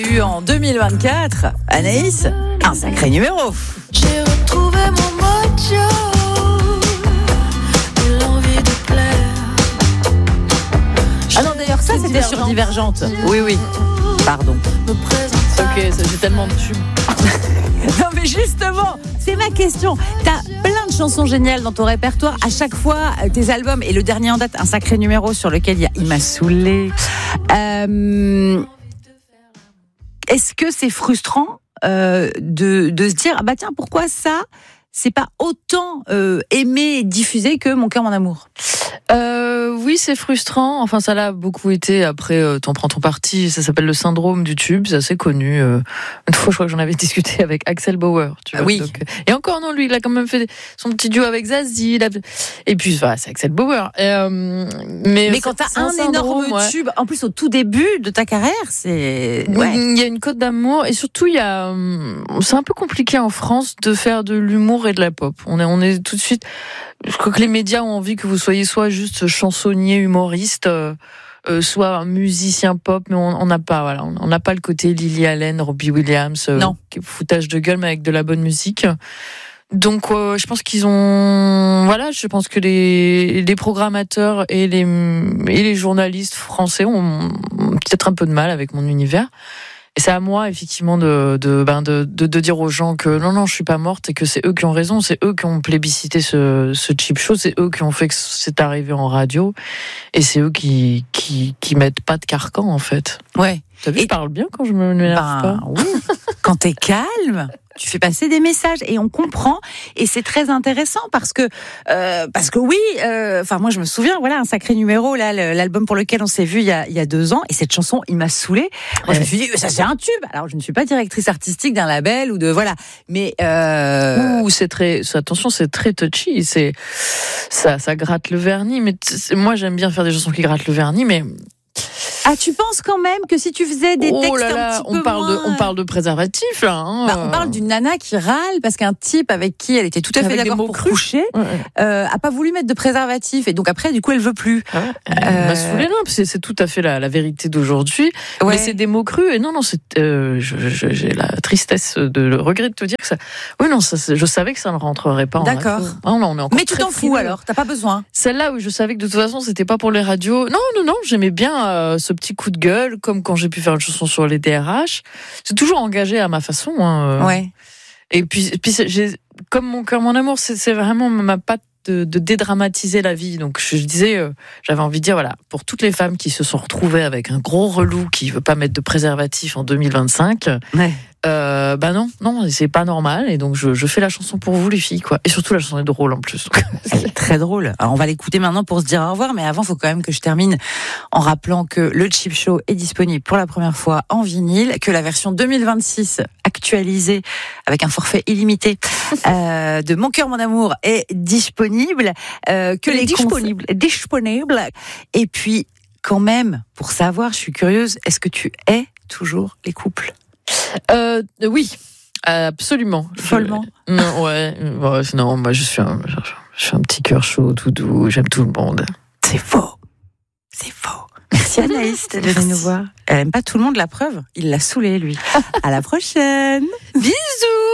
En 2024, Anaïs, un sacré numéro. J'ai retrouvé mon mojo et l'envie de plaire. Ah non, d'ailleurs, ça, c'était sur Divergente. Oui. Pardon. Me présenter. Ok, ça j'ai tellement de tubes. Non, mais justement, c'est ma question. T'as plein de chansons géniales dans ton répertoire. À chaque fois, tes albums, et le dernier en date, un sacré numéro sur lequel il m'a saoulé. Est-ce que c'est frustrant de se dire ah bah tiens, pourquoi ça c'est pas autant aimé et diffusé que Mon cœur mon amour? Oui, c'est frustrant. Enfin, ça l'a beaucoup été. Après, t'en prends ton parti. Ça s'appelle le syndrome du tube. C'est assez connu. Une fois, je crois que j'en avais discuté avec Axel Bauer. Tu vois, oui. donc, et encore, non, lui, il a quand même fait son petit duo avec Zazie. Et puis, voilà, c'est Axel Bauer. Mais quand t'as un énorme tube, en plus au tout début de ta carrière, c'est... Ouais. Il y a une cote d'amour. Et surtout, c'est un peu compliqué en France de faire de l'humour et de la pop. On est tout de suite... Je crois que les médias ont envie que vous soyez soit juste chansonnier, humoriste, soit musicien pop, mais on n'a pas, voilà, on n'a pas le côté Lily Allen, Robbie Williams, foutage de gueule, mais avec de la bonne musique. Donc, je pense je pense que les programmateurs et les journalistes français ont peut-être un peu de mal avec mon univers. Et c'est à moi, effectivement, de dire aux gens que non, je suis pas morte et que c'est eux qui ont raison, c'est eux qui ont plébiscité ce cheap show, c'est eux qui ont fait que c'est arrivé en radio, et c'est eux qui mettent pas de carcan, en fait. Ouais. T'as vu, je parle bien quand je me m'énerve pas. Oui. Quand t'es calme, tu fais passer des messages et on comprend, et c'est très intéressant parce que oui, moi je me souviens, voilà, un sacré numéro là, l'album pour lequel on s'est vu il y a 2 ans, et cette chanson il m'a saoulée. Moi je me suis dit ça c'est un tube. Alors je ne suis pas directrice artistique d'un label ou de voilà, mais attention, c'est très touchy, ça gratte le vernis, mais moi j'aime bien faire des chansons qui grattent le vernis, mais ah, tu penses quand même que si tu faisais des textes un petit peu on parle de préservatif là. On parle d'une nana qui râle parce qu'un type avec qui elle était tout à fait d'accord pour coucher a pas voulu mettre de préservatif, et donc après du coup elle veut plus. Elle m'a saoulée, non, c'est tout à fait la vérité d'aujourd'hui. Ouais. Mais c'est des mots crus, et non, j'ai la tristesse le regret de te dire que ça. Oui, non, je savais que ça ne rentrerait pas. D'accord. On est encore. Mais tu t'en fous alors, t'as pas besoin. Celle-là, oui, je savais que de toute façon c'était pas pour les radios. Non, j'aimais bien ce petit coup de gueule, comme quand j'ai pu faire une chanson sur les DRH. C'est toujours engagé à ma façon. Ouais. Et puis comme Mon cœur mon amour, c'est vraiment ma patte de dédramatiser la vie. Donc je disais, j'avais envie de dire, voilà, pour toutes les femmes qui se sont retrouvées avec un gros relou qui veut pas mettre de préservatif en 2025, ouais. Non, c'est pas normal, et donc je fais la chanson pour vous les filles, quoi. Et surtout la chanson est drôle en plus. Elle est très drôle. Alors on va l'écouter maintenant pour se dire au revoir, mais avant faut quand même que je termine en rappelant que le Cheap Show est disponible pour la première fois en vinyle, que la version 2026 actualisée avec un forfait illimité de Mon cœur mon amour est disponible, disponible. Et puis quand même, pour savoir, je suis curieuse, est-ce que tu hais toujours les couples? Oui, absolument. Follement. Non, moi je suis un petit cœur chaud, tout doux, j'aime tout le monde. C'est faux. Merci Anaïs de venir nous voir. Elle aime pas tout le monde, la preuve. Il l'a saoulé, lui. À la prochaine. Bisous.